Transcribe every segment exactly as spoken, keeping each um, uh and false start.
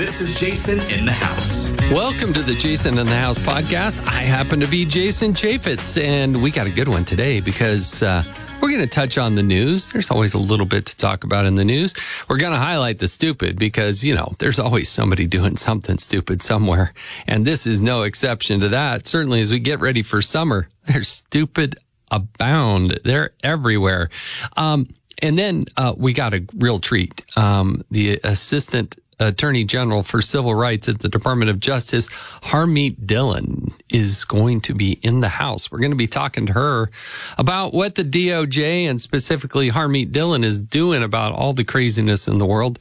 This is Jason in the House. Welcome to the Jason in the House podcast. I happen to be Jason Chaffetz, and we got a good one today because uh, we're going to touch on the news. There's always a little bit to talk about in the news. We're going to highlight the stupid because, you know, there's always somebody doing something stupid somewhere. And this is no exception to that. Certainly as we get ready for summer, there's stupid abound. They're everywhere. Um, and then uh, we got a real treat. Um, the assistant Attorney General for Civil Rights at the Department of Justice, Harmeet Dillon, is going to be in the House. We're going to be talking to her about what the D O J and specifically Harmeet Dillon is doing about all the craziness in the world.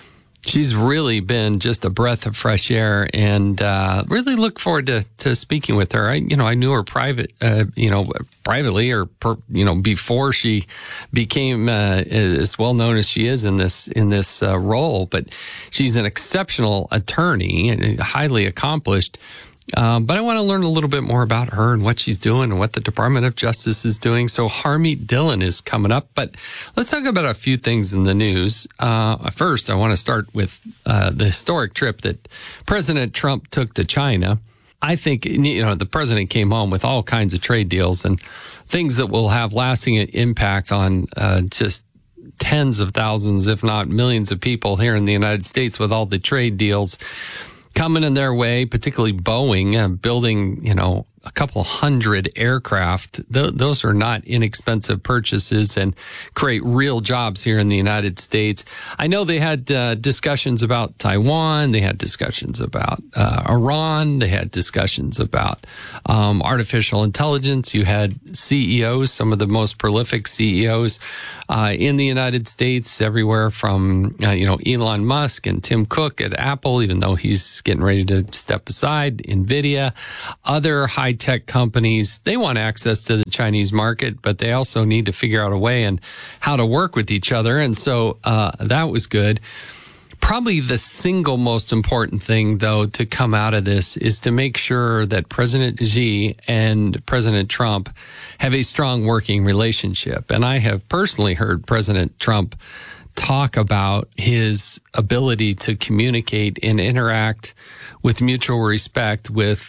She's really been just a breath of fresh air, and uh, really look forward to, to speaking with her. I, you know, I knew her private, uh, you know, privately, or per, you know, before she became uh, as well known as she is in this in this uh, role. But she's an exceptional attorney and highly accomplished. Um, but I want to learn a little bit more about her and what she's doing and what the Department of Justice is doing. So Harmeet Dillon is coming up. But let's talk about a few things in the news. Uh, first, I want to start with uh, the historic trip that President Trump took to China. I think, you know, the president came home with all kinds of trade deals and things that will have lasting impact on uh, just tens of thousands, if not millions of people here in the United States with all the trade deals coming in their way, particularly Boeing, uh, building, you know, a couple hundred aircraft. Th- those are not inexpensive purchases and create real jobs here in the United States. I know they had uh, discussions about Taiwan. They had discussions about uh, Iran. They had discussions about um, artificial intelligence. You had C E Os, some of the most prolific C E Os uh, in the United States, everywhere from, uh, you know, Elon Musk and Tim Cook at Apple, even though he's getting ready to step aside, NVIDIA, other high tech companies. They want access to the Chinese market, but they also need to figure out a way and how to work with each other. And so uh, that was good. Probably the single most important thing, though, to come out of this is to make sure that President Xi and President Trump have a strong working relationship. And I have personally heard President Trump talk about his ability to communicate and interact with mutual respect with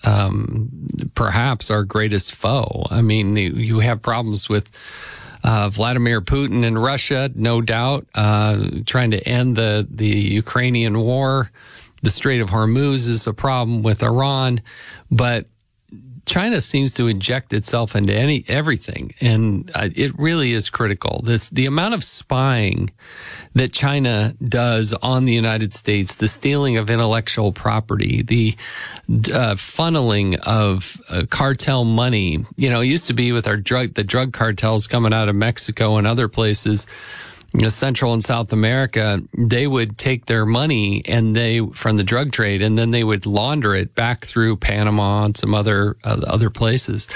Um, perhaps our greatest foe. I mean, the, you have problems with uh, Vladimir Putin in Russia, no doubt, uh, trying to end the, the Ukrainian war. The Strait of Hormuz is a problem with Iran, but China seems to inject itself into any everything, and uh, it really is critical. This the amount of spying that China does on the United States, the stealing of intellectual property, the uh, funneling of uh, cartel money. You know, it used to be with our drug, the drug cartels coming out of Mexico and other places, you know, Central and South America. They would take their money and they from the drug trade, and then they would launder it back through Panama and some other uh, other places.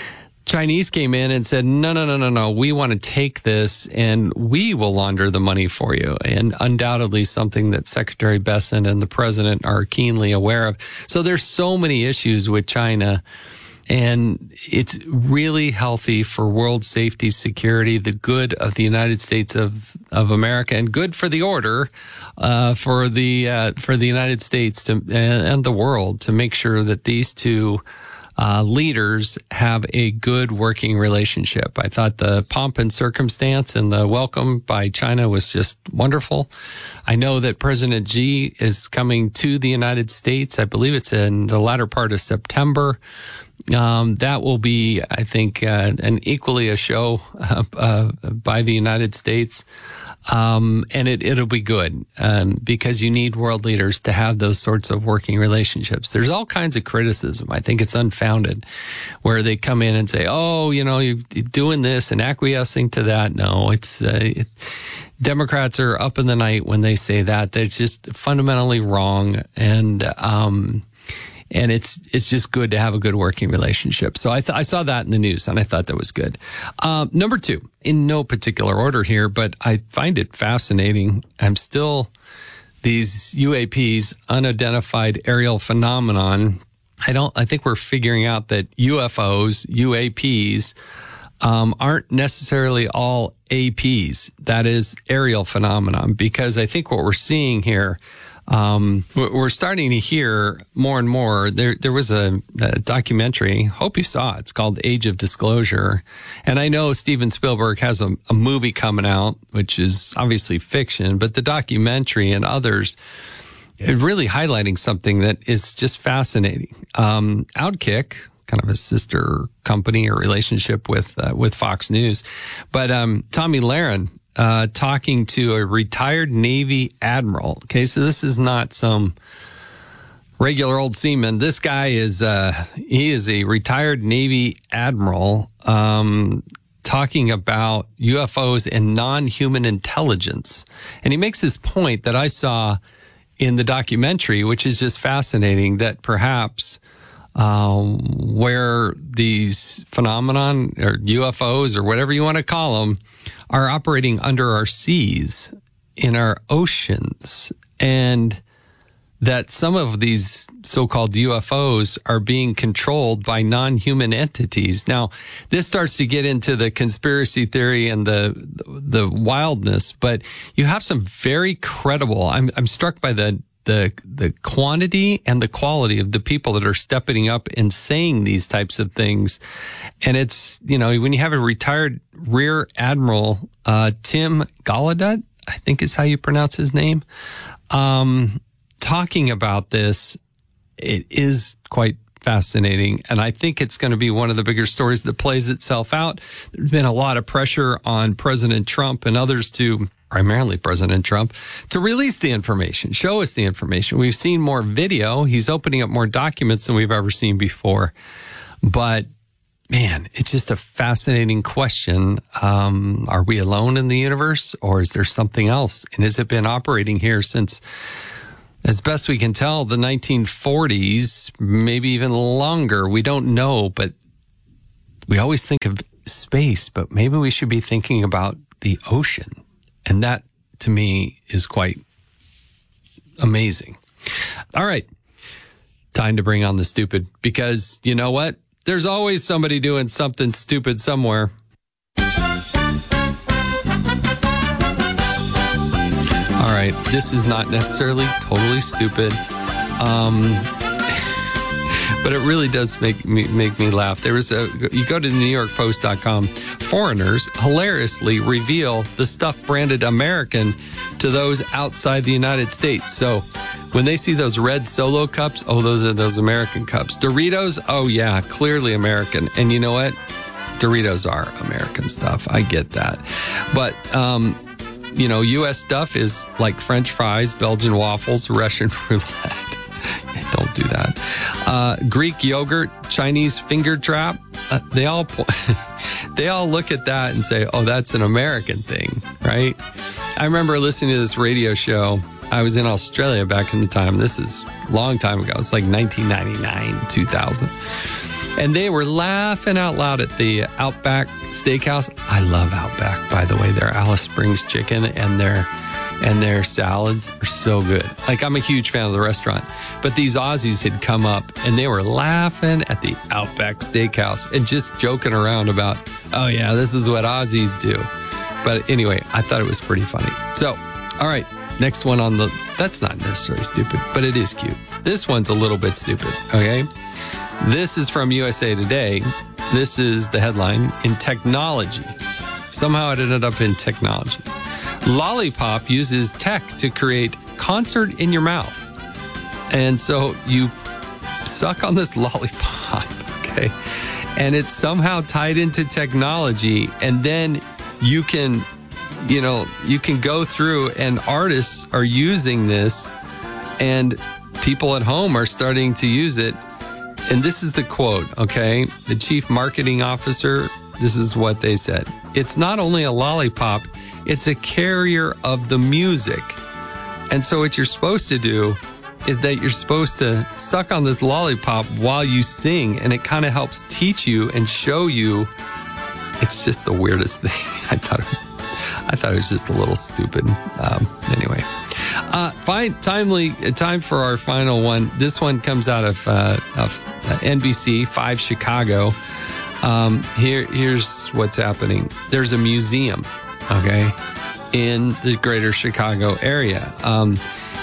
Chinese came in and said, no, no, no, no, no, we want to take this and we will launder the money for you. And undoubtedly something that Secretary Bessent and the president are keenly aware of. So there's so many issues with China, and it's really healthy for world safety, security, the good of the United States of, of America, and good for the order, uh, for the, uh, for the United States to, and, and the world to make sure that these two Uh, leaders have a good working relationship. I thought the pomp and circumstance and the welcome by China was just wonderful. I know that President Xi is coming to the United States. I believe it's in the latter part of September. Um, that will be, I think, uh, an equally a show uh, uh, by the United States. Um, and it, it'll be good, um, because you need world leaders to have those sorts of working relationships. There's all kinds of criticism. I think it's unfounded where they come in and say, oh, you know, you're doing this and acquiescing to that. No, it's, uh, it, Democrats are up in the night when they say that. That's just fundamentally wrong. And, um, And it's it's just good to have a good working relationship. So I th- I saw that in the news, and I thought that was good. Um, number two, in no particular order here, but I find it fascinating. I'm still, these U A Ps, unidentified aerial phenomenon, I don't. I think we're figuring out that U F Os, U A Ps, um, aren't necessarily all A Ps. That is aerial phenomenon, because I think what we're seeing here Um, we're starting to hear more and more. There, there was a, a documentary. Hope you saw it. It's called Age of Disclosure. And I know Steven Spielberg has a, a movie coming out, which is obviously fiction, but the documentary and others, it really highlighting something that is just fascinating. Um, Outkick, kind of a sister company or relationship with, uh, with Fox News, but, um, Tomi Lahren, Uh, talking to a retired Navy admiral. Okay, so this is not some regular old seaman. This guy is, uh, he is a retired Navy admiral, um, talking about U F Os and non-human intelligence. And he makes this point that I saw in the documentary, which is just fascinating, that perhaps um, where these phenomenon or U F Os or whatever you want to call them are operating under our seas, in our oceans, and that some of these so-called U F Os are being controlled by non-human entities. Now, this starts to get into the conspiracy theory and the the wildness, but you have some very credible. I'm I'm struck by the the the quantity and the quality of the people that are stepping up and saying these types of things. And it's, you know, when you have a retired Rear Admiral uh, Tim Gallaudet, I think is how you pronounce his name, um, talking about this, it is quite fascinating. And I think it's going to be one of the bigger stories that plays itself out. There's been a lot of pressure on President Trump and others to, primarily President Trump, to release the information, show us the information. We've seen more video. He's opening up more documents than we've ever seen before. But man, it's just a fascinating question. Um, are we alone in the universe, or is there something else? And has it been operating here since, as best we can tell, the nineteen forties, maybe even longer? We don't know, but we always think of space, but maybe we should be thinking about the ocean. And that, to me, is quite amazing. All right. Time to bring on the stupid, because you know what? There's always somebody doing something stupid somewhere. All right. This is not necessarily totally stupid. Um, but it really does make me make me laugh. There was a, you go to new york post dot com, foreigners hilariously reveal the stuff branded American to those outside the United States. So when they see those red Solo cups, oh, those are those American cups. Doritos, oh yeah, clearly American. And you know what? Doritos are American stuff. I get that. But, um, you know, U S stuff is like French fries, Belgian waffles, Russian roulette. Don't do that. Uh, Greek yogurt, Chinese finger trap. Uh, they all they all look at that and say, "Oh, that's an American thing," right? I remember listening to this radio show. I was in Australia back in the time. This is a long time ago. It's like nineteen ninety-nine, two thousand. And they were laughing out loud at the Outback Steakhouse. I love Outback, by the way. Their Alice Springs chicken and their and their salads are so good. Like, I'm a huge fan of the restaurant. But these Aussies had come up and they were laughing at the Outback Steakhouse and just joking around about, oh yeah, this is what Aussies do. But anyway, I thought it was pretty funny. So, all right, next one on the, that's not necessarily stupid, but it is cute. This one's a little bit stupid, okay? This is from U S A Today. This is the headline, in technology. Somehow it ended up in technology. Lollipop uses tech to create concert in your mouth. And so you suck on this lollipop, okay? And it's somehow tied into technology. And then you can, you know, you can go through, and artists are using this, and people at home are starting to use it. And this is the quote, okay? The chief marketing officer, this is what they said. It's not only a lollipop, it's a carrier of the music. And so what you're supposed to do is that you're supposed to suck on this lollipop while you sing, and it kind of helps teach you and show you. It's just the weirdest thing. I thought it was, I thought it was just a little stupid. Um, anyway, uh, fine, timely time for our final one. This one comes out of, uh, of N B C five Chicago. Um, here, here's what's happening. There's a museum, okay, in the greater Chicago area. Um,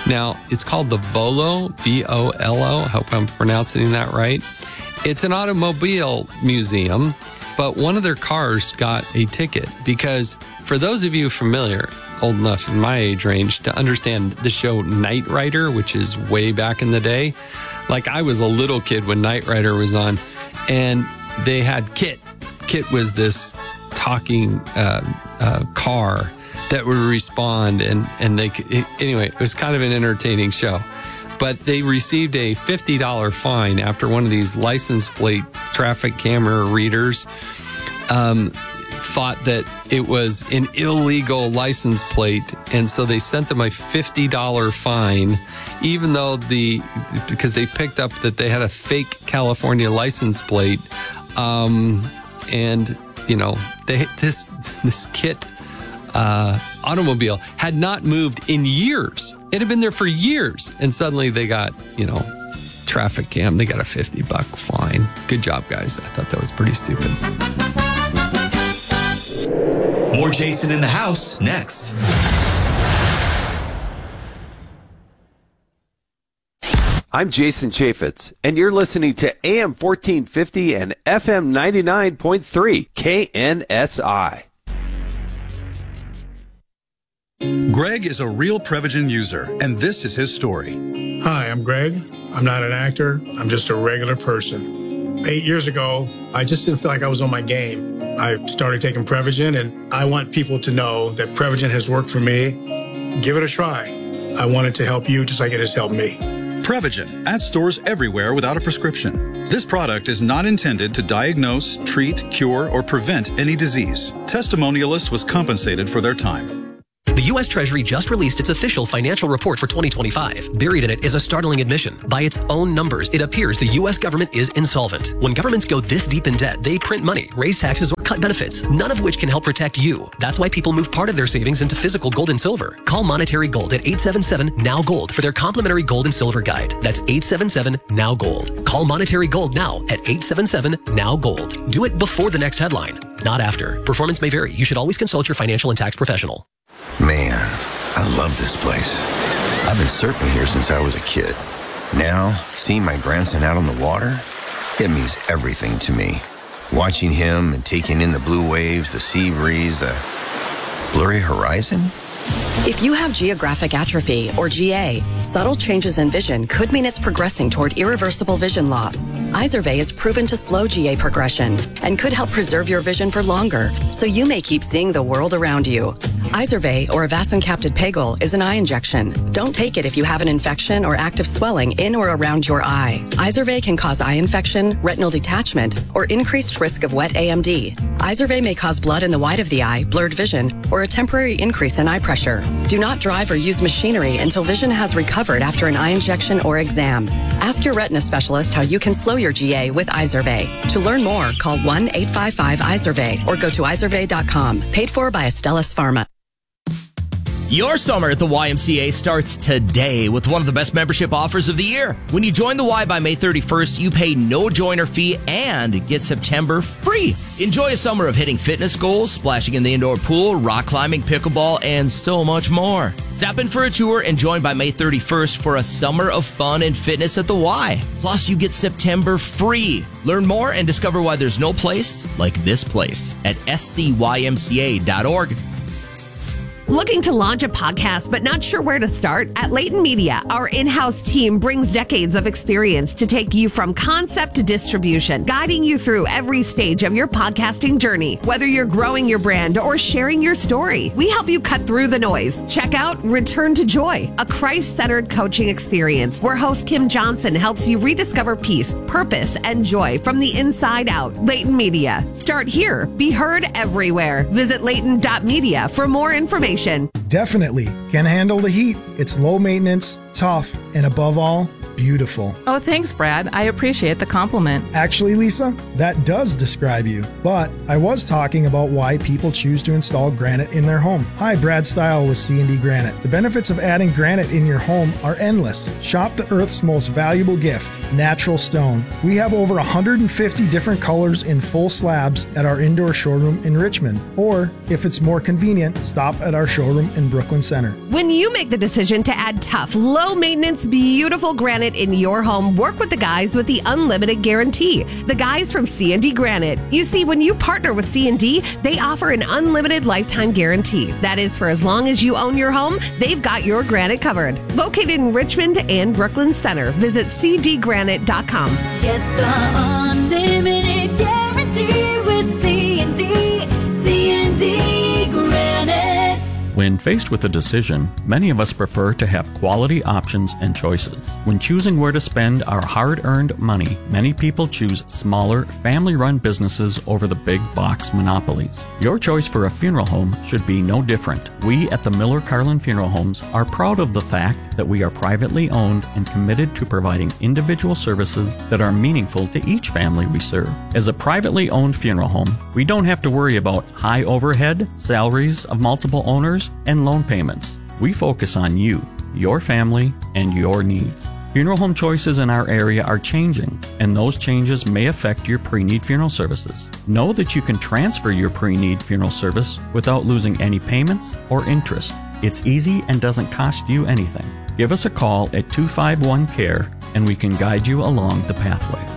Now, it's called the Volo, V O L O. I hope I'm pronouncing that right. It's an automobile museum, but one of their cars got a ticket because for those of you familiar, old enough in my age range to understand the show Knight Rider, which is way back in the day. Like I was a little kid when Knight Rider was on, and they had Kit. Kit was this talking uh, uh, car that would respond, and and they could, it, anyway, it was kind of an entertaining show. But they received a fifty dollars fine after one of these license plate traffic camera readers um, thought that it was an illegal license plate, and so they sent them a fifty dollars fine, even though the because they picked up that they had a fake California license plate, um, and you know they this this Kit uh, automobile had not moved in years. It had been there for years, and suddenly they got you know traffic cam. They got a fifty buck fine. Good job, guys. I thought that was pretty stupid. More Jason in the House next. I'm Jason Chaffetz, and you're listening to A M fourteen fifty and F M ninety-nine point three K N S I. Greg is a real Prevagen user, and this is his story. Hi, I'm Greg. I'm not an actor. I'm just a regular person. Eight years ago, I just didn't feel like I was on my game. I started taking Prevagen, and I want people to know that Prevagen has worked for me. Give it a try. I want it to help you just like it has helped me. Prevagen, at stores everywhere without a prescription. This product is not intended to diagnose, treat, cure, or prevent any disease. Testimonialist was compensated for their time. The U S Treasury just released its official financial report for twenty twenty-five. Buried in it is a startling admission. By its own numbers, it appears the U S government is insolvent. When governments go this deep in debt, they print money, raise taxes, or cut benefits, none of which can help protect you. That's why people move part of their savings into physical gold and silver. Call Monetary Gold at eight seven seven, N O W Gold for their complimentary gold and silver guide. That's eight seven seven, N O W Gold. Call Monetary Gold now at eight seven seven, N O W Gold. Do it before the next headline, not after. Performance may vary. You should always consult your financial and tax professional. Man, I love this place. I've been surfing here since I was a kid. Now, seeing my grandson out on the water, it means everything to me. Watching him and taking in the blue waves, the sea breeze, the blurry horizon. If you have geographic atrophy, or G A, subtle changes in vision could mean it's progressing toward irreversible vision loss. Izervay is proven to slow G A progression and could help preserve your vision for longer, so you may keep seeing the world around you. Izervay, or avacincaptad pegol, is an eye injection. Don't take it if you have an infection or active swelling in or around your eye. Izervay can cause eye infection, retinal detachment, or increased risk of wet A M D. Izervay may cause blood in the white of the eye, blurred vision, or a temporary increase in eye pressure. Do not drive or use machinery until vision has recovered after an eye injection or exam. Ask your retina specialist how you can slow your G A with Izervay. To learn more, call one eight five five Izervay or go to izervay dot com. Paid for by Astellas Pharma. Your summer at the Y M C A starts today with one of the best membership offers of the year. When you join the Y by May thirty-first, you pay no joiner fee and get September free. Enjoy a summer of hitting fitness goals, splashing in the indoor pool, rock climbing, pickleball, and so much more. Zap in for a tour and join by May thirty-first for a summer of fun and fitness at the Y. Plus, you get September free. Learn more and discover why there's no place like this place at s c y m c a dot org. Looking to launch a podcast but not sure where to start? At Layton Media, our in-house team brings decades of experience to take you from concept to distribution, guiding you through every stage of your podcasting journey. Whether you're growing your brand or sharing your story, we help you cut through the noise. Check out Return to Joy, a Christ-centered coaching experience where host Kim Johnson helps you rediscover peace, purpose, and joy from the inside out. Layton Media. Start here. Be heard everywhere. Visit layton dot media for more information. Definitely can handle the heat. It's low maintenance, tough, and above all, beautiful. Oh, thanks, Brad. I appreciate the compliment. Actually, Lisa, that does describe you. But I was talking about why people choose to install granite in their home. Hi, Brad Style with C and D Granite. The benefits of adding granite in your home are endless. Shop the Earth's most valuable gift, natural stone. We have over one hundred fifty different colors in full slabs at our indoor showroom in Richmond. Or, if it's more convenient, stop at our showroom in Brooklyn Center. When you make the decision to add tough, low-maintenance, beautiful granite in your home, work with the guys with the Unlimited Guarantee. The guys from C and D Granite. You see, when you partner with C and D, they offer an unlimited lifetime guarantee. That is for as long as you own your home, they've got your granite covered. Located in Richmond and Brooklyn Center. Visit c d granite dot com. Get the unlimited guarantee with C and D. C and D Granite. When faced with a decision, many of us prefer to have quality options and choices. When choosing where to spend our hard-earned money, many people choose smaller, family-run businesses over the big box monopolies. Your choice for a funeral home should be no different. We at the Miller Carlin Funeral Homes are proud of the fact that we are privately owned and committed to providing individual services that are meaningful to each family we serve. As a privately owned funeral home, we don't have to worry about high overhead, salaries of multiple owners, and loan payments. We focus on you, your family, and your needs. Funeral home choices in our area are changing, and those changes may affect your pre-need funeral services. Know that you can transfer your pre-need funeral service without losing any payments or interest. It's easy and doesn't cost you anything. Give us a call at two five one C A R E and we can guide you along the pathway.